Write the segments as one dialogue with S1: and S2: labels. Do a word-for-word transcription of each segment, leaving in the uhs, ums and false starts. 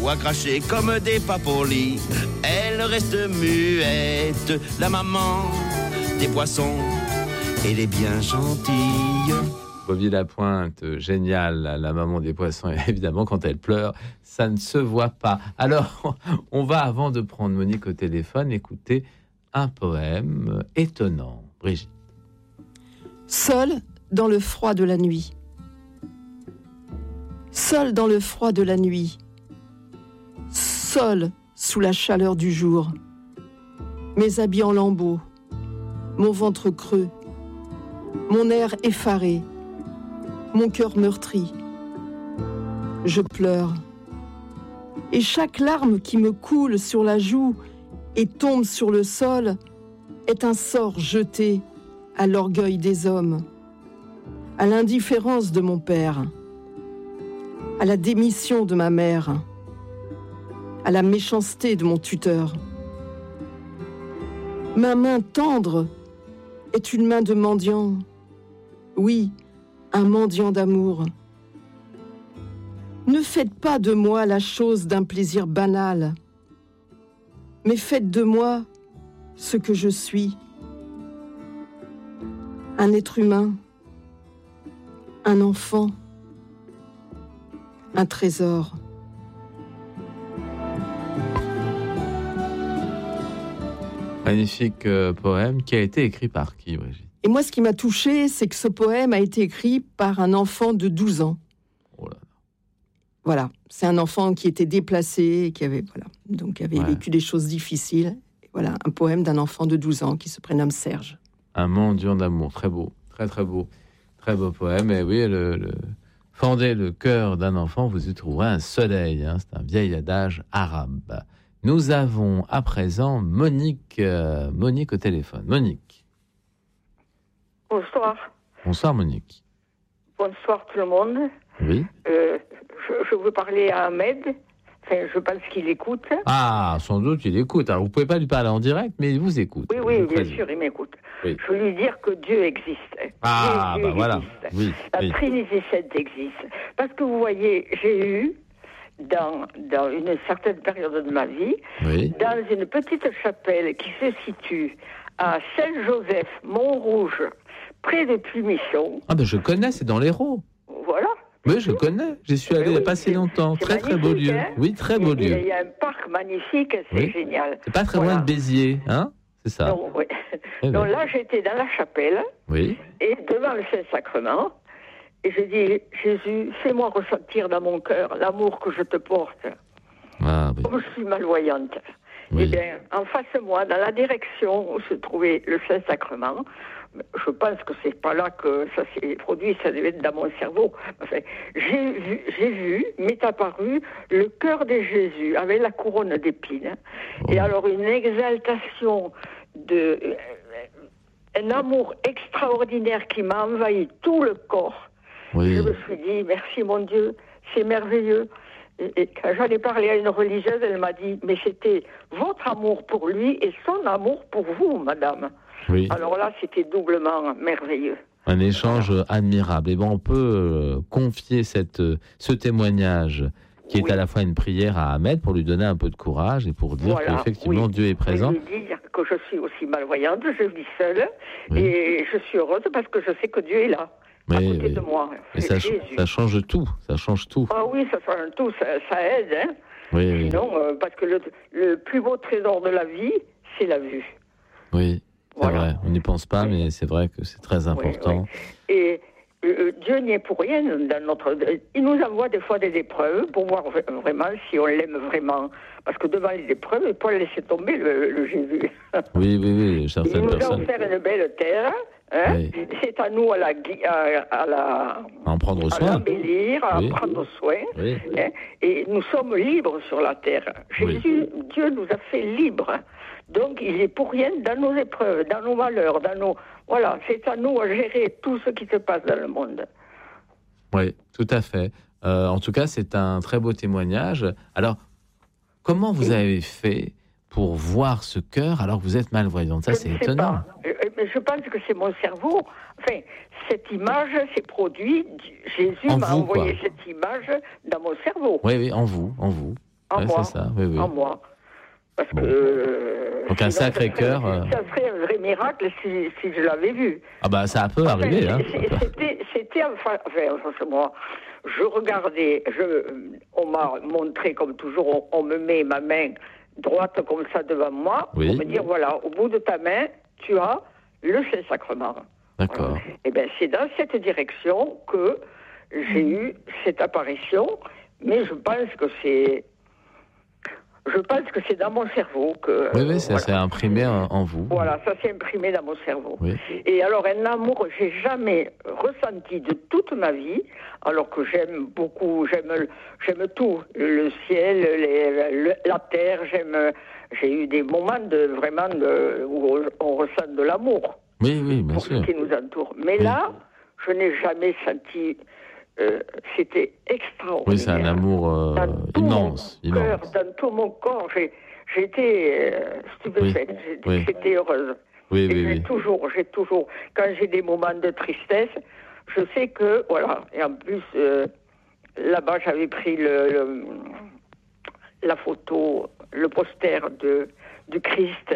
S1: à cracher comme des papolis. Elle reste muette, la maman des poissons, elle est bien gentille.
S2: Bobby Lapointe, génial, la maman des poissons. Et évidemment, quand elle pleure, ça ne se voit pas. Alors, on va, avant de prendre Monique au téléphone, écouter un poème étonnant. Brigitte.
S3: Seul dans le froid de la nuit. Seul dans le froid de la nuit. Seul sous la chaleur du jour. Mes habits en lambeaux. Mon ventre creux. Mon air effaré. Mon cœur meurtri. Je pleure. Et chaque larme qui me coule sur la joue et tombe sur le sol est un sort jeté à l'orgueil des hommes, à l'indifférence de mon père, à la démission de ma mère, à la méchanceté de mon tuteur. Ma main tendre est une main de mendiant, oui, un mendiant d'amour. Ne faites pas de moi la chose d'un plaisir banal, mais faites de moi ce que je suis. Un être humain, un enfant, un trésor.
S2: Magnifique euh, poème qui a été écrit par qui, Brigitte?
S3: Et moi, ce qui m'a touchée, c'est que ce poème a été écrit par un enfant de douze ans.
S2: Oh là là.
S3: Voilà, c'est un enfant qui était déplacé, qui avait, voilà, donc qui avait ouais. vécu des choses difficiles. Et voilà, un poème d'un enfant de douze ans qui se prénomme Serge.
S2: Un mendiant d'amour, très beau, très très beau, très beau poème. Et oui, le, le... fendez le cœur d'un enfant, vous y trouverez un soleil. Hein, c'est un vieil adage arabe. Nous avons à présent Monique, euh, Monique au téléphone. Monique.
S4: Bonsoir.
S2: Bonsoir Monique.
S4: Bonsoir tout le monde.
S2: Oui.
S4: Euh, je, je veux parler à Ahmed. Enfin, je pense qu'il écoute.
S2: Ah, sans doute il écoute. Alors vous pouvez pas lui parler en direct, mais il vous écoute.
S4: Oui, oui, bien sûr, il m'écoute. Oui. Je veux lui dire que Dieu existe.
S2: Ah,
S4: Dieu
S2: bah
S4: existe.
S2: voilà. Oui,
S4: La
S2: oui.
S4: Trinité sainte existe. Parce que vous voyez, j'ai eu, dans, dans une certaine période de ma vie,
S2: oui.
S4: dans une petite chapelle qui se situe à Saint-Joseph, Montrouge, près de Plumisson.
S2: Ah ben je connais, c'est dans l'Hérault.
S4: Voilà.
S2: Oui, je connais. J'y suis allé il n'y a pas si longtemps. Très très beau lieu.
S4: Hein,
S2: oui, très beau
S4: il,
S2: lieu.
S4: Il y a un parc magnifique, c'est oui. génial.
S2: C'est pas très voilà. loin de Béziers, hein? C'est ça.
S4: Donc, oui.
S2: Eh
S4: Donc
S2: oui.
S4: là, j'étais dans la chapelle.
S2: Oui.
S4: Et devant le Saint-Sacrement. Et je dis, Jésus, fais-moi ressentir dans mon cœur l'amour que je te porte.
S2: Ah, oui.
S4: Comme je suis malvoyante.
S2: Oui.
S4: Eh bien, en face de moi, dans la direction où se trouvait le Saint-Sacrement, je pense que c'est pas là que ça s'est produit, ça devait être dans mon cerveau. Enfin, j'ai vu, j'ai vu, m'est apparu le cœur de Jésus avec la couronne d'épines. Oh. Et alors une exaltation, de, un amour extraordinaire qui m'a envahi tout le corps.
S2: Oui.
S4: Je me suis dit, merci mon Dieu, c'est merveilleux. Et, et quand j'en ai parlé à une religieuse, elle m'a dit, mais c'était votre amour pour lui et son amour pour vous, madame.
S2: Oui.
S4: Alors là, c'était doublement merveilleux.
S2: Un échange voilà. admirable. Et bon, on peut euh, confier cette, euh, ce témoignage qui est oui. à la fois une prière à Ahmed pour lui donner un peu de courage et pour dire voilà. qu'effectivement oui. Dieu est présent.
S4: Je lui dire que je suis aussi malvoyante, je vis seule oui. et je suis heureuse parce que je sais que Dieu est là.
S2: Oui,
S4: à côté
S2: oui.
S4: de moi.
S2: Et ça, ça change tout, ça change tout.
S4: Ah oui, ça change tout, ça, ça aide. Hein.
S2: Oui,
S4: Sinon, oui. Euh, parce que le, le plus beau trésor de la vie, c'est la vue.
S2: Oui, c'est voilà. vrai. On n'y pense pas, oui. mais c'est vrai que c'est très important.
S4: Oui, oui. Et euh, Dieu n'y est pour rien dans notre. Il nous envoie des fois des épreuves pour voir vraiment si on l'aime vraiment. Parce que devant les épreuves, il peut laisser tomber le, le Jésus.
S2: Oui, oui, oui, certaines
S4: il nous
S2: personnes.
S4: a offert une belle terre. Hein oui. C'est à nous à la, à, à la
S2: à en prendre soin,
S4: à l'embellir, à oui. prendre soin.
S2: Oui.
S4: Hein, et nous sommes libres sur la terre. Jésus, oui. Dieu nous a fait libres. Donc il est pour rien dans nos épreuves, dans nos malheurs, dans nos voilà. C'est à nous à gérer tout ce qui se passe dans le monde.
S2: Oui, tout à fait. Euh, en tout cas, c'est un très beau témoignage. Alors, comment vous oui. avez fait pour voir ce cœur alors que vous êtes malvoyante? Ça, c'est étonnant.
S4: Pas. Mais je pense que c'est mon cerveau. Enfin, cette image s'est produite. Jésus
S2: en
S4: m'a
S2: vous,
S4: envoyé
S2: quoi.
S4: cette image dans mon cerveau.
S2: Oui, oui, en vous, en vous.
S4: En
S2: ouais,
S4: moi.
S2: C'est ça, oui, oui.
S4: En moi. Parce
S2: Bon.
S4: que. Euh,
S2: Donc un sacré cœur. Euh...
S4: Ça serait un vrai miracle si, si je l'avais vu.
S2: Ah bah ça peut
S4: enfin,
S2: arriver. Hein.
S4: C'était, c'était enfin, enfin, moi, je regardais, je, on m'a montré comme toujours, on, on me met ma main droite comme ça devant moi,
S2: oui.
S4: pour me dire voilà, au bout de ta main, tu as le Saint-Sacrement.
S2: D'accord.
S4: Voilà. Et bien c'est dans cette direction que j'ai eu cette apparition, mais je pense que c'est Je pense que c'est dans mon cerveau que...
S2: Oui, oui, ça
S4: voilà.
S2: s'est imprimé en, en vous.
S4: Voilà, ça s'est imprimé dans mon cerveau.
S2: Oui.
S4: Et alors, un amour que j'ai jamais ressenti de toute ma vie, alors que j'aime beaucoup, j'aime, j'aime tout, le ciel, les, le, la terre, j'aime... J'ai eu des moments de, vraiment de, où on ressent de l'amour.
S2: Oui, oui, bien
S4: pour
S2: sûr.
S4: ceux qui nous entourent. Mais
S2: oui.
S4: là, je n'ai jamais senti... Euh, c'était extraordinaire.
S2: Oui, c'est un amour euh, immense.
S4: Dans tout mon cœur,
S2: immense.
S4: dans tout mon corps, j'ai, j'étais euh, stupéfaite,
S2: oui,
S4: j'étais,
S2: oui.
S4: j'étais heureuse.
S2: Oui,
S4: Et
S2: oui,
S4: j'ai
S2: oui.
S4: toujours, j'ai toujours, quand j'ai des moments de tristesse, je sais que, voilà, et en plus, euh, là-bas, j'avais pris le, le, la photo, le poster de, du Christ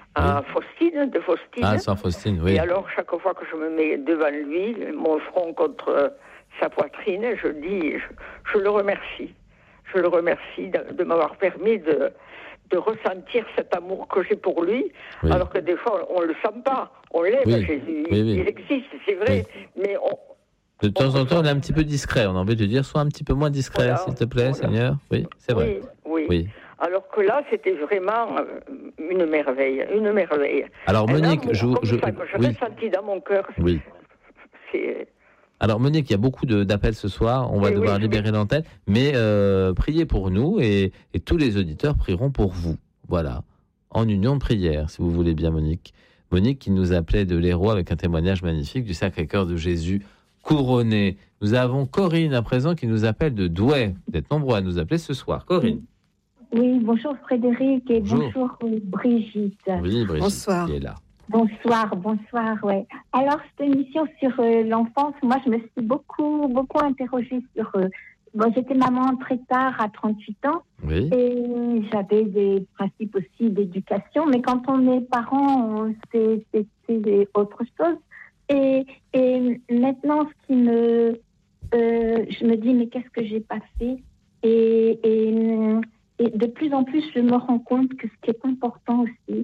S4: à oui. Faustine, de Faustine.
S2: Ah, sans Faustine, oui.
S4: Et alors, chaque fois que je me mets devant lui, mon front contre sa poitrine, je dis, je, je le remercie. Je le remercie de, de m'avoir permis de, de ressentir cet amour que j'ai pour lui, oui. alors que des fois, on ne le sent pas. On l'aime,
S2: oui.
S4: Jésus,
S2: oui,
S4: il,
S2: oui.
S4: il existe, c'est vrai, oui. mais on...
S2: De temps en temps, on est un petit peu discret. On a envie de dire, sois un petit peu moins discret, voilà, s'il te plaît, voilà. Seigneur. Oui, c'est vrai.
S4: Oui, oui. oui. Alors que là, c'était vraiment une merveille, une merveille.
S2: Alors, Monique,
S4: amour,
S2: je... je,
S4: ça, que je
S2: oui.
S4: ressentis dans mon cœur,
S2: oui.
S4: c'est...
S2: Alors Monique, il y a beaucoup de, d'appels ce soir, on va
S4: oui,
S2: devoir
S4: oui,
S2: libérer
S4: oui.
S2: l'antenne, mais euh, priez pour nous et, et tous les auditeurs prieront pour vous. Voilà, en union de prière, si vous voulez bien Monique. Monique qui nous appelait de l'Hérault avec un témoignage magnifique du Sacré-Cœur de Jésus couronné. Nous avons Corinne à présent qui nous appelle de Douai. Vous êtes nombreux à nous appeler ce soir. Corinne.
S5: Oui, bonjour Frédéric et
S2: bonjour,
S5: bonjour Brigitte.
S2: Oui, Brigitte
S3: bonsoir.
S2: Qui est là.
S5: Bonsoir, bonsoir, ouais. Alors, cette émission sur euh, l'enfance, moi, je me suis beaucoup, beaucoup interrogée sur... Euh, bon, j'étais maman très tard, à trente-huit ans,
S2: oui.
S5: et j'avais des principes aussi d'éducation, mais quand on est parent, on, c'est, c'est, c'est autre chose. Et, et maintenant, ce qui me... Euh, je me dis, mais qu'est-ce que j'ai pas fait ? et, et, et de plus en plus, je me rends compte que ce qui est important aussi,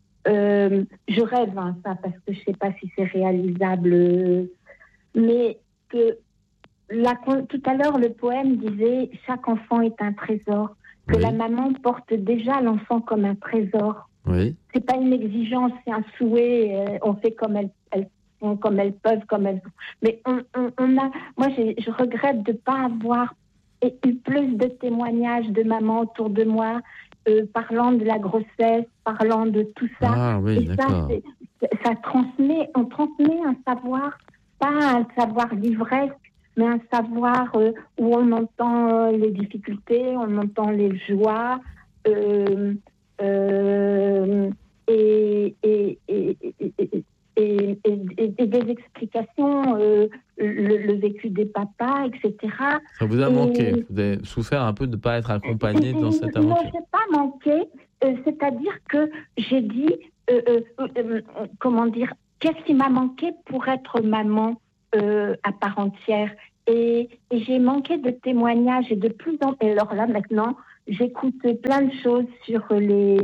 S5: Euh, je rêve, hein, ça, parce que je ne sais pas si c'est réalisable, euh, mais que la, tout à l'heure, le poème disait « Chaque enfant est un trésor », que oui. La maman porte déjà l'enfant comme un trésor.
S2: Oui.
S5: Ce n'est pas une exigence, c'est un souhait, euh, on fait comme elles, elles, comme elles peuvent, comme elles... Mais on, on, on a... Moi, j'ai, je regrette de ne pas avoir eu plus de témoignages de mamans autour de moi, Euh, parlant de la grossesse, parlant de tout ça.
S2: Ah oui,
S5: et
S2: d'accord.
S5: ça, c'est, ça transmet, on transmet un savoir, pas un savoir d'ivresse, mais un savoir euh, où on entend euh, les difficultés, on entend les joies, euh, euh, et, et, et, et, et, et, et, et des explications, euh, le, le vécu des papas, et cetera.
S2: Ça vous a
S5: et,
S2: manqué, vous avez souffert un peu de ne pas être accompagné
S5: et,
S2: dans cette aventure.
S5: Non, je n'ai pas manqué, euh, c'est-à-dire que j'ai dit, euh, euh, euh, comment dire, qu'est-ce qui m'a manqué pour être maman euh, à part entière. Et, et j'ai manqué de témoignages et de plus en plus. Alors là, maintenant, j'écoute plein de choses sur les...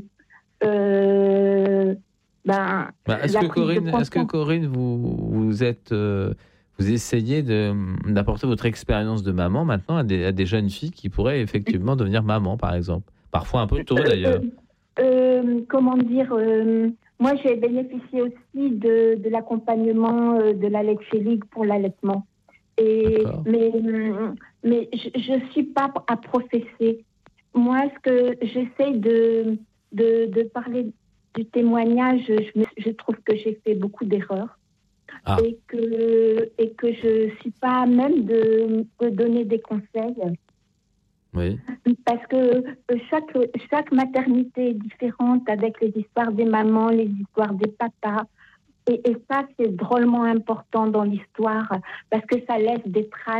S5: Euh, ben,
S2: bah, est-ce, que Corinne, est-ce que Corinne, vous, vous êtes... Euh, vous essayez de, d'apporter votre expérience de maman maintenant à des, à des jeunes filles qui pourraient effectivement devenir maman, par exemple. Parfois un peu tôt, d'ailleurs.
S5: Euh, euh, comment dire euh, moi, j'ai bénéficié aussi de, de l'accompagnement euh, de la Leche League pour l'allaitement. Et, mais mais je ne suis pas à professer. Moi, ce que j'essaie de, de, de parler du témoignage, je, me, je trouve que j'ai fait beaucoup d'erreurs. Ah. Et que, et que je ne suis pas à même de, de donner des conseils.
S2: Oui.
S5: Parce que chaque, chaque maternité est différente avec les histoires des mamans, les histoires des papas. Et, et ça, c'est drôlement important dans l'histoire parce que ça laisse des traces.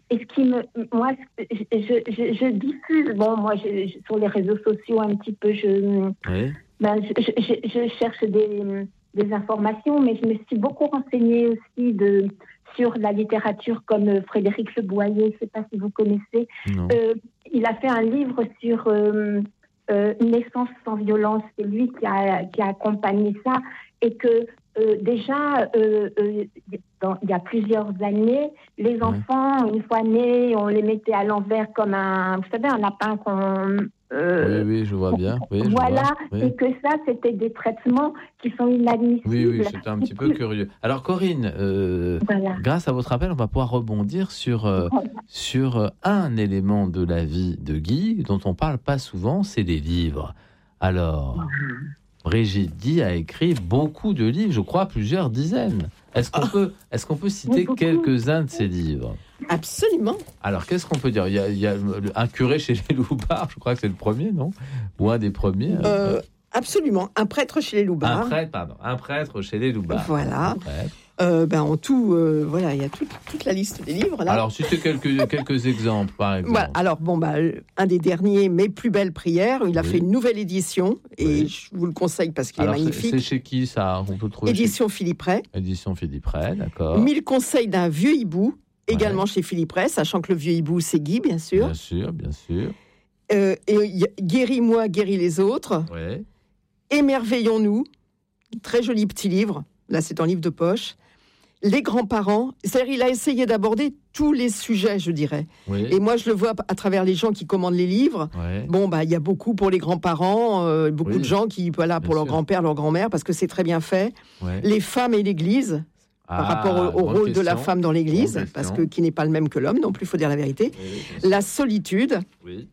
S5: et ce qui me, moi, je, je, je, je diffuse, bon, moi, je, je, sur les réseaux sociaux un petit peu, je, oui. ben, je, je, je cherche des, des informations, mais je me suis beaucoup renseignée aussi de, sur la littérature comme Frédéric Le Boyer, je ne sais pas si vous connaissez. Euh, il a fait un livre sur euh, euh, Naissance sans violence, c'est lui qui a, qui a accompagné ça, et que Euh, déjà, euh, euh, dans, il y a plusieurs années, les enfants, une fois nés, on les mettait à l'envers comme un, vous savez, un lapin qu'on...
S2: Euh, oui, oui, je vois bien. Oui,
S5: voilà,
S2: vois, oui.
S5: Et que ça, c'était des traitements qui sont inadmissibles.
S2: Oui, oui, c'était un petit peu curieux. Alors, Corinne, euh, voilà. grâce à votre appel, on va pouvoir rebondir sur, euh, voilà. sur un élément de la vie de Guy dont on ne parle pas souvent, c'est les livres. Alors... Mmh. Brigitte Guy a écrit beaucoup de livres, je crois plusieurs dizaines. Est-ce qu'on peut, est-ce qu'on peut citer quelques-uns de ces livres ?
S3: Absolument.
S2: Alors, qu'est-ce qu'on peut dire ? Il y a, il y a Un curé chez les Loubards, je crois que c'est le premier, non ? Ou un des premiers
S3: euh, Absolument. Un prêtre chez les Loubards.
S2: Un prêtre, pardon. Un prêtre chez les Loubards.
S3: Voilà. Euh, ben, en tout, euh, voilà, il y a toute, toute la liste des livres. Là.
S2: Alors, citez quelques, quelques exemples, par exemple.
S3: Voilà, alors, bon, bah, un des derniers, Mes plus belles prières, il a oui. fait une nouvelle édition, et oui. je vous le conseille parce qu'il
S2: alors,
S3: est magnifique.
S2: C'est, c'est chez qui, ça ? On peut trouver
S3: Édition
S2: chez...
S3: Philippe Ray.
S2: Édition Philippe Ray, d'accord.
S3: Mille conseils d'un vieux hibou, également ouais. chez Philippe Ray, sachant que le vieux hibou, c'est Guy, bien sûr.
S2: Bien sûr, bien sûr.
S3: Euh, et Guéris-moi, guéris les autres.
S2: Ouais.
S3: Émerveillons-nous, très joli petit livre, là c'est un livre de poche. Les grands-parents, c'est-à-dire il a essayé d'aborder tous les sujets, je dirais.
S2: Oui.
S3: Et moi, je le vois à travers les gens qui commandent les livres.
S2: Ouais.
S3: Bon, bah, il y a beaucoup pour les grands-parents, euh, beaucoup oui. de gens qui, voilà, pour bien leur sûr. grand-père, leur grand-mère, parce que c'est très bien fait.
S2: Ouais.
S3: Les femmes et l'Église, ah, par rapport au, au rôle question. de la femme dans l'Église, parce que qui n'est pas le même que l'homme, non plus, il faut dire la vérité. Oui, la solitude,
S2: oui.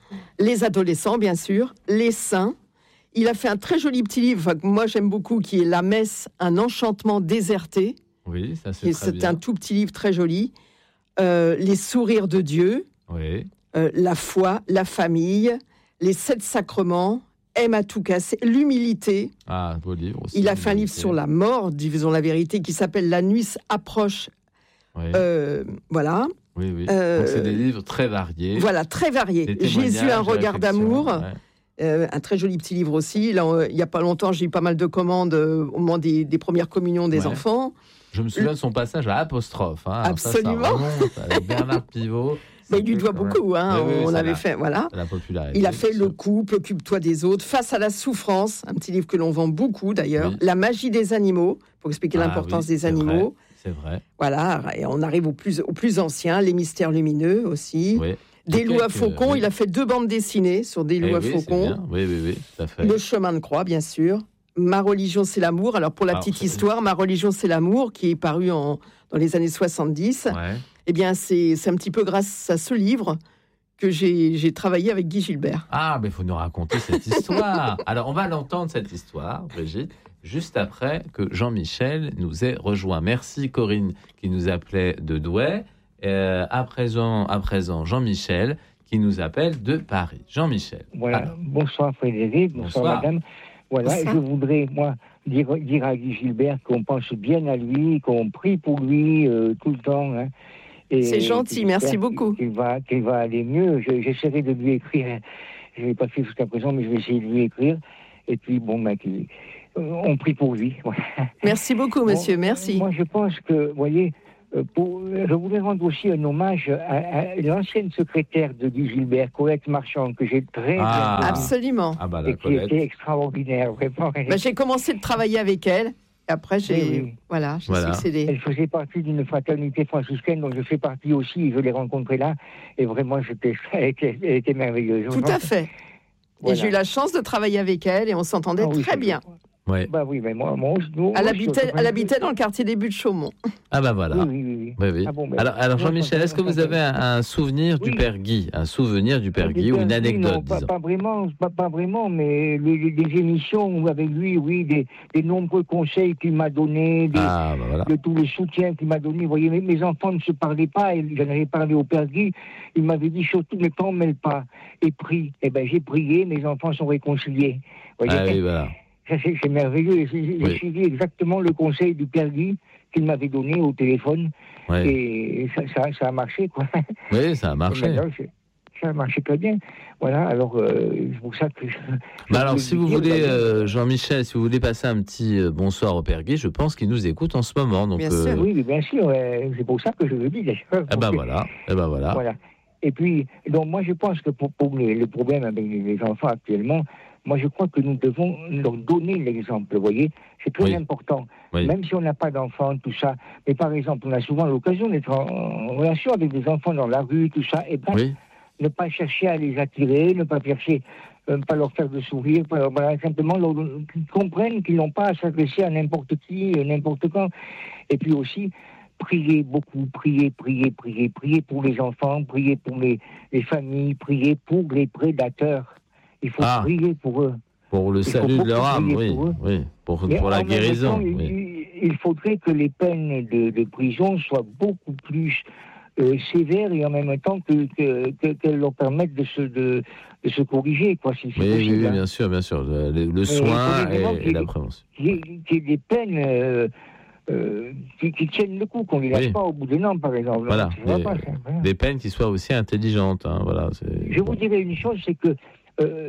S3: les adolescents, bien sûr, les saints. Il a fait un très joli petit livre, que moi j'aime beaucoup, qui est La messe, un enchantement déserté.
S2: Oui, ça c'est
S3: et
S2: très
S3: c'est
S2: bien.
S3: un tout petit livre très joli. Euh, les sourires de Dieu,
S2: oui.
S3: euh, la foi, la famille, les sept sacrements, aime à tout casser, l'humilité.
S2: Ah, beau livre aussi.
S3: Il a fait un livre sur la mort, disons la vérité, qui s'appelle La nuit approche.
S2: Oui.
S3: Euh, voilà.
S2: Oui, oui.
S3: Euh,
S2: Donc c'est des livres très variés.
S3: Voilà, très variés. Jésus, un regard d'amour. Ouais. Euh, un très joli petit livre aussi. Là, euh, il n'y a pas longtemps, j'ai eu pas mal de commandes euh, au moment des, des premières communions des ouais. enfants.
S2: Je me souviens de son passage à Apostrophe. Hein.
S3: Absolument.
S2: Ça, ça remonte avec Bernard Pivot.
S3: Mais il lui doit beaucoup. Hein.
S2: Oui, oui,
S3: on avait
S2: la,
S3: fait, voilà.
S2: La popularité.
S3: Il a fait Le couple, occupe-toi des autres, Face à la souffrance, un petit livre que l'on vend beaucoup d'ailleurs. Oui. La magie des animaux, pour expliquer ah, l'importance oui, des animaux.
S2: Vrai, c'est vrai.
S3: Voilà. Et on arrive au plus, au plus ancien, Les mystères lumineux aussi.
S2: Oui.
S3: Des loups à faucons, oui. Il a fait deux bandes dessinées sur des loups eh à
S2: oui,
S3: faucons.
S2: Oui, oui, oui, tout à fait.
S3: Le chemin de croix, bien sûr. Ma religion, c'est l'amour. Alors, pour la Alors, petite c'est... histoire, Ma religion, c'est l'amour, qui est paru en, dans les années soixante-dix.
S2: Ouais.
S3: Eh bien, c'est, c'est un petit peu grâce à ce livre que j'ai, j'ai travaillé avec Guy Gilbert.
S2: Ah, mais il faut nous raconter cette histoire. Alors, on va l'entendre, cette histoire, Brigitte, juste après que Jean-Michel nous ait rejoint. Merci, Corinne, qui nous appelait de Douai. Euh, à présent, à présent, Jean-Michel, qui nous appelle de Paris. Jean-Michel.
S6: Voilà. Alors. Bonsoir Frédéric, bonsoir, bonsoir madame. Voilà, bonsoir. Je voudrais, moi, dire, dire à Guy Gilbert qu'on pense bien à lui, qu'on prie pour lui euh, tout le temps. Hein.
S3: Et c'est gentil, merci beaucoup.
S6: Qu'il va, qu'il va aller mieux. Je, j'essaierai de lui écrire. Je ne l'ai pas fait jusqu'à présent, mais je vais essayer de lui écrire. Et puis, bon, ben, qu'il, euh, on prie pour lui. Voilà.
S3: Merci beaucoup, monsieur,
S6: bon,
S3: merci.
S6: Moi, je pense que, vous voyez... Pour, je voulais rendre aussi un hommage à, à l'ancienne secrétaire de Guy Gilbert, Colette Marchand, que j'ai très
S2: ah,
S6: bien
S3: absolument,
S2: ah bah, la
S6: et qui était extraordinaire, vraiment.
S3: Bah, j'ai commencé de travailler avec elle, et après j'ai, oui, oui. Voilà, j'ai
S2: voilà.
S3: succédé.
S6: Elle faisait partie d'une fraternité franciscaine dont je fais partie aussi, et je l'ai rencontrée là, et vraiment, j'étais, elle, était, elle était merveilleuse.
S3: Tout à fait. Voilà. Et j'ai eu la chance de travailler avec elle, et on s'entendait ah, oui, très bien.
S2: Ouais.
S6: Bah oui, mais moi, moi, moi
S3: elle, habitait, elle habitait dans le quartier des Buttes de Chaumont.
S2: Ah bah voilà.
S6: Oui, oui, oui.
S2: oui, oui. Ah bon, alors, alors Jean-Michel, est-ce que vous avez un, un souvenir oui. du Père Guy, un souvenir du Père Guy ou une anecdote,
S6: non, pas,
S2: disons.
S6: pas vraiment, pas, pas vraiment, mais les, les, les émissions avec lui, oui, des, des nombreux conseils qu'il m'a donnés, des,
S2: ah, bah voilà.
S6: de tous les soutiens qu'il m'a donnés. Vous voyez, mes, mes enfants ne se parlaient pas, et j'en avais parlé au Père Guy. Il m'avait dit surtout ne t'en mêle pas et prie. Eh ben j'ai prié, mes enfants sont réconciliés. Vous voyez,
S2: ah oui, voilà.
S6: Ça, c'est, c'est merveilleux. J'ai, j'ai oui. suivi exactement le conseil du Père Guy qu'il m'avait donné au téléphone.
S2: Ouais.
S6: Et ça, ça, ça a marché, quoi.
S2: Oui, ça a marché.
S6: Ça a marché très bien. Voilà, alors euh, c'est pour ça que... Je,
S2: bah alors, si vous
S6: dire,
S2: voulez,
S6: bah,
S2: euh, Jean-Michel, si vous voulez passer un petit euh, bonsoir au Père Guy, je pense qu'il nous écoute en ce moment. Donc,
S3: bien
S2: euh...
S3: sûr.
S6: Oui, bien sûr, euh, c'est pour ça que je le dis, d'ailleurs.
S2: Eh ben voilà, eh ben voilà.
S6: Voilà. Et puis, donc moi je pense que pour, pour les, les problèmes avec les enfants actuellement, moi je crois que nous devons leur donner l'exemple, vous voyez, c'est très
S2: oui.
S6: important,
S2: oui.
S6: même si on n'a pas d'enfants, tout ça, mais par exemple, on a souvent l'occasion d'être en, en relation avec des enfants dans la rue, tout ça, et ben,
S2: oui.
S6: ne pas chercher à les attirer, ne pas chercher, euh, pas leur faire de sourire, pas, voilà, simplement leur, qu'ils comprennent qu'ils n'ont pas à s'adresser à n'importe qui, n'importe quand, et puis aussi, prier beaucoup, prier, prier, prier, prier pour les enfants, prier pour les, les familles, prier pour les prédateurs. Il faut ah, prier pour eux.
S2: Pour le
S6: il
S2: salut de leur âme, oui, oui. Pour, pour la guérison.
S6: Temps,
S2: oui.
S6: il, il faudrait que les peines de, de prison soient beaucoup plus euh, sévères et en même temps que, que, que, qu'elles leur permettent de se, de, de se corriger, quoi, si c'est
S2: oui,
S6: possible.
S2: Oui,
S6: hein.
S2: bien sûr, bien sûr. Le, le soin et, et la prévention.
S6: Qu'il y ait, qu'il y ait des peines... Euh, Euh, qui, qui tiennent le coup, qu'on ne les lâche oui. pas au bout d'un an, par exemple.
S2: Voilà, des,
S6: pas, voilà.
S2: des peines qui soient aussi intelligentes. Hein, voilà, c'est...
S6: Je vous dirais une chose, c'est que euh,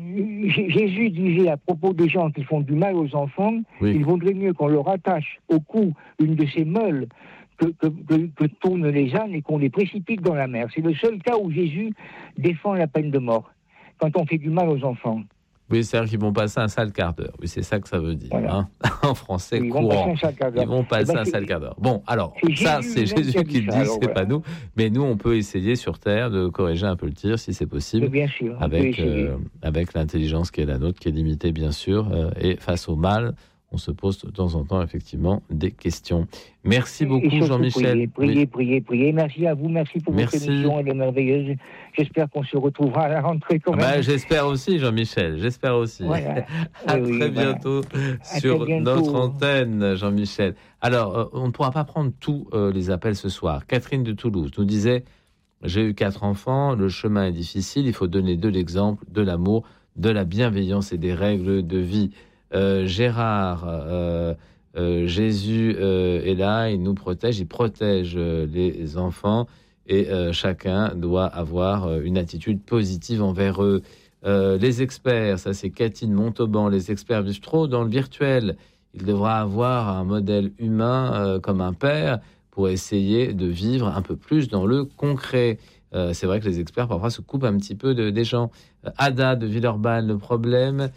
S6: Jésus disait à propos des gens qui font du mal aux enfants, oui. il vaudrait mieux qu'on leur attache au cou une de ces meules que, que, que, que tournent les ânes et qu'on les précipite dans la mer. C'est le seul cas où Jésus défend la peine de mort, quand on fait du mal aux enfants.
S2: Oui, c'est-à-dire qu'ils vont passer un sale quart d'heure. Oui, c'est ça que ça veut dire.
S6: Voilà.
S2: Hein en français
S6: ils
S2: courant.
S6: Vont ils
S2: vont passer
S6: eh ben,
S2: un sale quart d'heure. Bon, alors,
S6: c'est
S2: ça,
S6: Jésus
S2: c'est Jésus qui le dit,
S6: alors,
S2: c'est
S6: voilà.
S2: pas nous. Mais nous, on peut essayer sur Terre de corriger un peu le tir, si c'est possible.
S6: Mais bien sûr.
S2: Avec, euh, avec l'intelligence qui est la nôtre, qui est limitée, bien sûr. Euh, et face au mal, on se pose de temps en temps, effectivement, des questions. Merci beaucoup, Jean-Michel.
S6: Priez, priez, oui. priez, priez. Merci à vous, merci pour
S2: merci.
S6: votre émission, elle est merveilleuse. J'espère qu'on se retrouvera à la rentrée quand même.
S2: Bah, j'espère aussi, Jean-Michel, j'espère aussi.
S6: Voilà.
S2: à
S6: oui,
S2: très
S6: oui,
S2: bientôt
S6: voilà.
S2: sur
S6: très bientôt.
S2: notre antenne, Jean-Michel. Alors, euh, on ne pourra pas prendre tous euh, les appels ce soir. Catherine de Toulouse nous disait, j'ai eu quatre enfants, le chemin est difficile, il faut donner de l'exemple, de l'amour, de la bienveillance et des règles de vie. Euh, Gérard, euh, euh, Jésus euh, est là, il nous protège, il protège euh, les enfants et euh, chacun doit avoir euh, une attitude positive envers eux. Euh, les experts, ça c'est Cathy de Montauban, les experts vivent trop dans le virtuel. Il devra avoir un modèle humain euh, comme un père pour essayer de vivre un peu plus dans le concret. Euh, c'est vrai que les experts parfois se coupent un petit peu de, des gens. Euh, Ada de Villeurbanne, le problème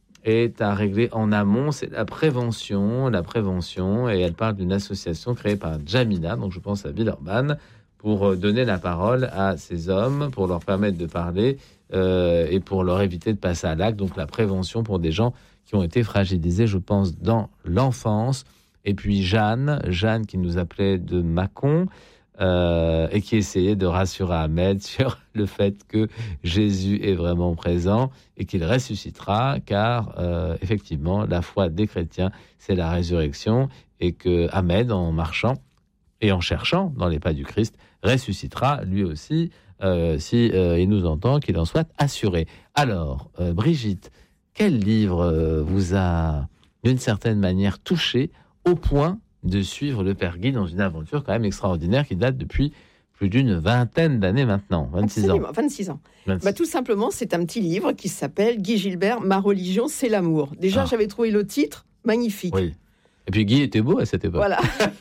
S2: est à régler en amont, c'est la prévention, la prévention, et elle parle d'une association créée par Jamila, donc je pense à Villeurbanne, pour donner la parole à ces hommes, pour leur permettre de parler euh, et pour leur éviter de passer à l'acte, donc la prévention pour des gens qui ont été fragilisés, je pense, dans l'enfance. Et puis Jeanne, Jeanne qui nous appelait de Mâcon, Euh, et qui essayait de rassurer Ahmed sur le fait que Jésus est vraiment présent et qu'il ressuscitera, car euh, effectivement, la foi des chrétiens, c'est la résurrection, et que Ahmed, en marchant et en cherchant dans les pas du Christ, ressuscitera lui aussi, euh, si euh, il nous entend, qu'il en soit assuré. Alors, euh, Brigitte, quel livre euh, vous a, d'une certaine manière, touché au point de suivre le Père Guy dans une aventure quand même extraordinaire qui date depuis plus d'une vingtaine d'années maintenant, vingt-six
S3: Absolument,
S2: ans.
S3: vingt-six ans.
S2: vingt-six.
S3: Bah, tout simplement, c'est un petit livre qui s'appelle Guy Gilbert, Ma religion, c'est l'amour. Déjà, ah. j'avais trouvé le titre magnifique.
S2: Oui. Et puis Guy était beau à cette époque.
S3: Voilà.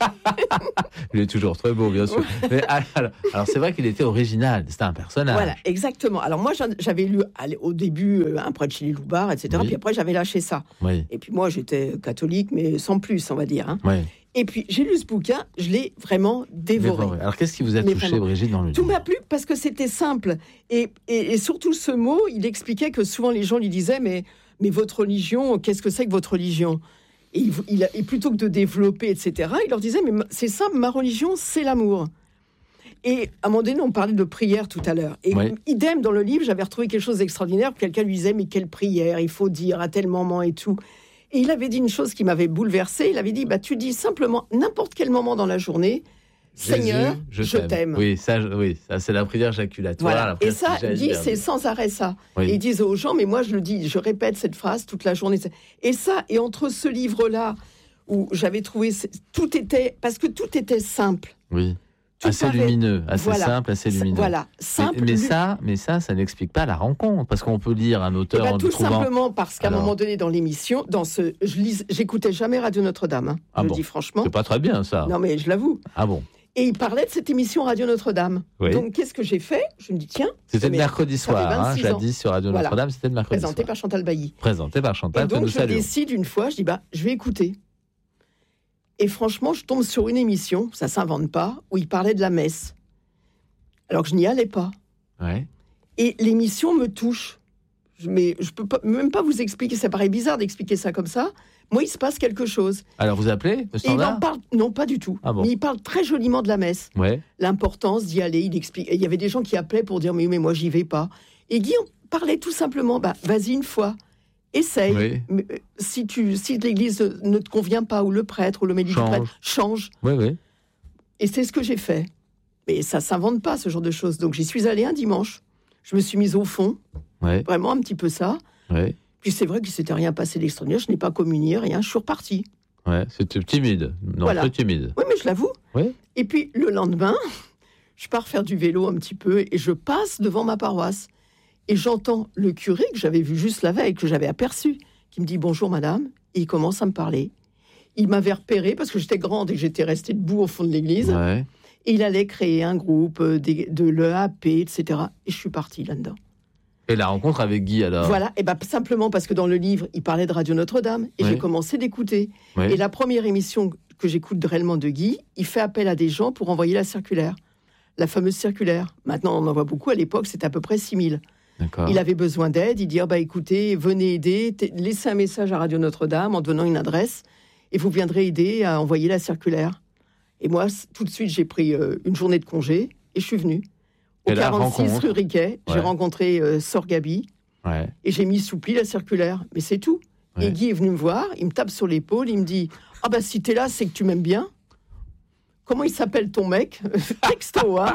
S2: Il est toujours très beau, bien sûr. Mais alors, alors, c'est vrai qu'il était original, c'était un personnage.
S3: Voilà, exactement. Alors moi, j'avais lu au début Un prêtre chez les loupards, et cetera. Oui. Puis après, j'avais lâché ça.
S2: Oui.
S3: Et puis moi, j'étais catholique, mais sans plus, on va dire. Hein.
S2: Oui.
S3: Et puis, j'ai lu ce bouquin, je l'ai vraiment dévoré.
S2: dévoré. Alors, qu'est-ce qui vous a
S3: mais
S2: touché,
S3: vraiment,
S2: Brigitte, dans le
S3: tout
S2: livre ?
S3: m'a plu parce que c'était simple. Et, et, et surtout, ce mot, il expliquait que souvent, les gens lui disaient, mais, mais votre religion, qu'est-ce que c'est que votre religion ? Et, il, il, et plutôt que de développer, et cetera, il leur disait, mais c'est simple, ma religion, c'est l'amour. Et à un moment donné, on parlait de prière tout à l'heure. Et oui. idem, dans le livre, j'avais retrouvé quelque chose d'extraordinaire. Quelqu'un lui disait, mais quelle prière, il faut dire à tel moment et tout. Et il avait dit une chose qui m'avait bouleversée. Il avait dit, bah, tu dis simplement, n'importe quel moment dans la journée, Jésus, Seigneur, je, je t'aime. t'aime.
S2: Oui, ça, oui, ça, c'est la prière jaculatoire.
S3: Voilà.
S2: La prière
S3: et ça, il dit, c'est sans arrêt ça.
S2: Oui.
S3: Et il disait aux gens, mais moi je le dis, je répète cette phrase toute la journée. Et ça, et entre ce livre-là, où j'avais trouvé tout était parce que tout était simple.
S2: Oui.
S3: Tout
S2: assez
S3: paraît,
S2: lumineux, assez
S3: voilà,
S2: simple, assez lumineux.
S3: Voilà, simple.
S2: Mais, mais
S3: lu-
S2: ça, mais ça, ça n'explique pas la rencontre, parce qu'on peut lire un
S3: Eh
S2: auteur
S3: ben,
S2: en
S3: tout
S2: le trouvant.
S3: simplement parce qu'à
S2: Alors.
S3: un moment donné dans l'émission, dans ce, je lis, j'écoutais jamais Radio Notre-Dame. Hein,
S2: Ah
S3: je
S2: bon.
S3: le dis franchement.
S2: C'est pas très bien ça.
S3: Non mais je l'avoue.
S2: Ah bon.
S3: Et il parlait de cette émission Radio Notre-Dame.
S2: Oui.
S3: Donc qu'est-ce que j'ai fait? Je me dis tiens,
S2: C'était le
S3: mais
S2: mercredi
S3: ça fait
S2: soir, hein,
S3: vingt-six ans.
S2: jadis sur Radio
S3: Voilà.
S2: Notre-Dame, c'était le mercredi
S3: présenté
S2: soir.
S3: par Chantal Bailly.
S2: Présenté par Chantal,
S3: Et
S2: que
S3: donc
S2: nous
S3: je
S2: saluons.
S3: décide une fois, je dis bah je vais écouter. Et franchement, je tombe sur une émission, ça s'invente pas, où il parlait de la messe. Alors que je n'y allais pas.
S2: Ouais.
S3: Et l'émission me touche. Je- Mais je peux pas, même pas vous expliquer, ça paraît bizarre d'expliquer ça comme ça. Moi, il se passe quelque chose.
S2: Alors vous appelez le
S3: Et il en
S2: standard?
S3: parle, non pas du tout,
S2: Ah bon.
S3: mais il parle très joliment de la messe.
S2: Ouais.
S3: L'importance d'y aller, il explique. Il y avait des gens qui appelaient pour dire mais, mais moi j'y vais pas. Et Guy on parlait tout simplement, bah vas-y une fois, essaye.
S2: Oui.
S3: Mais, euh, si tu, si l'église ne te convient pas ou le prêtre ou le médic du
S2: Change.
S3: prêtre, change.
S2: Oui, oui.
S3: Et c'est ce que j'ai fait. Mais ça s'invente pas ce genre de choses. Donc j'y suis allée un dimanche. Je me suis mise au fond,
S2: Ouais.
S3: vraiment un petit peu ça.
S2: Ouais.
S3: Puis c'est vrai qu'il s'était rien passé d'extraordinaire. Je n'ai pas communié, rien. Je suis repartie.
S2: Ouais. C'était timide. Non,
S3: Voilà.
S2: peu timide.
S3: Oui, mais je l'avoue.
S2: Oui.
S3: Et puis le lendemain, je pars faire du vélo un petit peu et je passe devant ma paroisse. Et j'entends le curé que j'avais vu juste la veille, que j'avais aperçu, qui me dit « Bonjour madame ». Et il commence à me parler. Il m'avait repéré parce que j'étais grande et que j'étais restée debout au fond de l'église.
S2: Ouais.
S3: Et il allait créer un groupe euh, des- de l'E A P, et cetera. Et je suis partie là-dedans.
S2: Et la rencontre avec Guy alors?
S3: Voilà, et ben simplement parce que dans le livre, il parlait de Radio Notre-Dame. Et
S2: Oui.
S3: j'ai commencé d'écouter.
S2: Oui.
S3: Et la première émission que j'écoute réellement de Guy, il fait appel à des gens pour envoyer la circulaire. La fameuse circulaire. Maintenant, on en voit beaucoup. À l'époque, c'était à peu près six mille.
S2: D'accord.
S3: Il avait besoin d'aide. Il dit, ah bah, écoutez, venez aider. T- Laissez un message à Radio Notre-Dame en donnant une adresse. Et vous viendrez aider à envoyer la circulaire. Et moi, c- tout de suite, j'ai pris euh, une journée de congé et je suis venue. Au
S2: Et la
S3: quarante-six
S2: rencontre.
S3: rue Riquet, j'ai
S2: Ouais.
S3: rencontré euh, Sœur Gabi.
S2: Ouais.
S3: Et j'ai mis sous pli la circulaire. Mais c'est tout.
S2: Ouais.
S3: Et Guy est venu me voir, il me tape sur l'épaule, il me dit « Ah bah si t'es là, c'est que tu m'aimes bien. Comment il s'appelle ton mec ?» Texto, hein.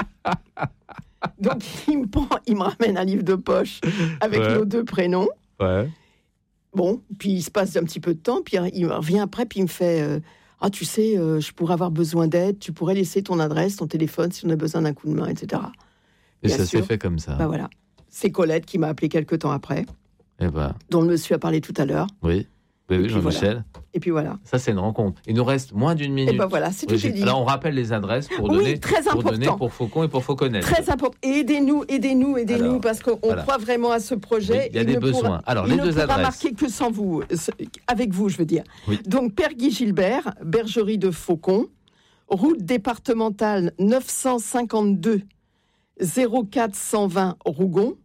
S3: Donc il me, prend, il me ramène un livre de poche avec
S2: Ouais.
S3: nos deux prénoms.
S2: Ouais.
S3: Bon, puis il se passe un petit peu de temps, puis il revient après, puis il me fait euh, Ah, tu sais, euh, je pourrais avoir besoin d'aide, tu pourrais laisser ton adresse, ton téléphone si on a besoin d'un coup de main, et cetera.
S2: Et
S3: Bien
S2: ça
S3: sûr.
S2: s'est fait comme ça.
S3: Bah voilà. C'est Colette qui m'a appelé quelques temps après,
S2: Eh ben,
S3: dont le monsieur a parlé tout à l'heure.
S2: oui. Oui,
S3: Et
S2: oui,
S3: puis
S2: Jean-Michel.
S3: Et puis voilà.
S2: Ça, c'est une rencontre. Il nous reste moins d'une minute.
S3: Et ben voilà, c'est tout
S2: Brigitte.
S3: est dit.
S2: Alors, on rappelle les adresses pour
S3: Oui,
S2: donner,
S3: très
S2: pour donner
S3: important.
S2: pour Faucon et pour Fauconnel.
S3: Très important. Et aidez-nous, aidez-nous, aidez-nous,
S2: Alors,
S3: parce qu'on
S2: voilà.
S3: croit vraiment à ce projet.
S2: Oui, il y a
S3: Il
S2: des
S3: ne
S2: besoins.
S3: pourra-
S2: Alors,
S3: il
S2: les
S3: ne
S2: deux
S3: pourra
S2: adresses.
S3: marquer que sans vous, euh, avec vous, je veux dire.
S2: Oui.
S3: Donc, Père Guy Gilbert, Bergerie de Faucon, route départementale neuf cent cinquante-deux zéro quatre cent vingt Rougon,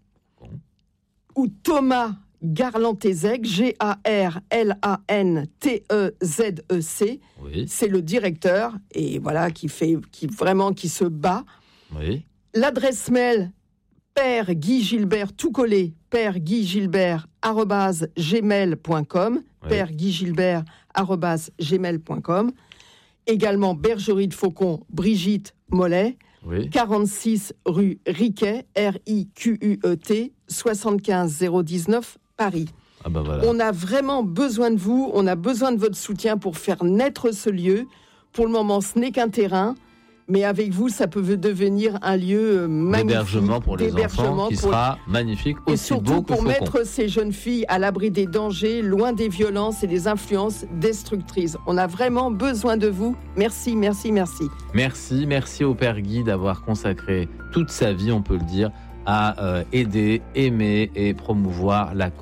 S3: ou Thomas Garlantézec, G A R L A N T E Z E C.
S2: Oui,
S3: C'est le directeur, et voilà, qui fait, qui vraiment, qui se bat.
S2: oui.
S3: L'adresse mail, Père Guy Gilbert, tout collé, Père Guy Gilbert, arobase gmail point com,
S2: Oui.
S3: Père Guy Gilbert, arobase gmail point com. Également, Bergerie de Faucon, Brigitte Mollet,
S2: Oui.
S3: quarante-six rue Riquet, R I Q U E T, soixante-quinze zéro dix-neuf, Paris.
S2: Ah ben voilà.
S3: On a vraiment besoin de vous, on a besoin de votre soutien pour faire naître ce lieu. Pour le moment, ce n'est qu'un terrain, mais avec vous, ça peut devenir un lieu magnifique.
S2: D'hébergement pour les enfants
S3: d'hébergement
S2: qui
S3: pour-
S2: sera magnifique,
S3: Et
S2: aussi
S3: surtout
S2: beau que
S3: pour
S2: Faucon.
S3: mettre ces jeunes filles à l'abri des dangers, loin des violences et des influences destructrices. On a vraiment besoin de vous. Merci, merci, merci.
S2: Merci, merci au Père Guy d'avoir consacré toute sa vie, on peut le dire, à euh, aider, aimer et promouvoir la